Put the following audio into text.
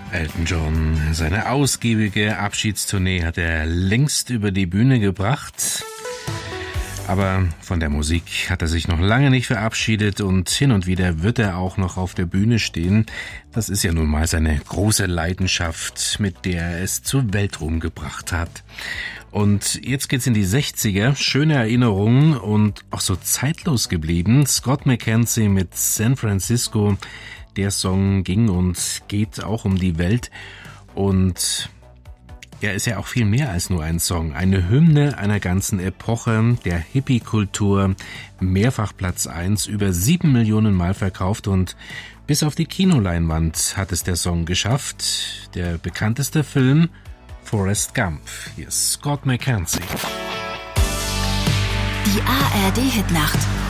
Elton John, seine ausgiebige Abschiedstournee hat er längst über die Bühne gebracht. Aber von der Musik hat er sich noch lange nicht verabschiedet und hin und wieder wird er auch noch auf der Bühne stehen. Das ist ja nun mal seine große Leidenschaft, mit der er es zur Weltruhm gebracht hat. Und jetzt geht's in die 60er, schöne Erinnerungen und auch so zeitlos geblieben. Scott McKenzie mit San Francisco. Der Song ging und geht auch um die Welt und er ist ja auch viel mehr als nur ein Song. Eine Hymne einer ganzen Epoche, der Hippie-Kultur, mehrfach Platz 1, über 7 Millionen Mal verkauft und bis auf die Kinoleinwand hat es der Song geschafft. Der bekannteste Film, Forrest Gump. Hier ist Scott McKenzie. Die ARD-Hitnacht.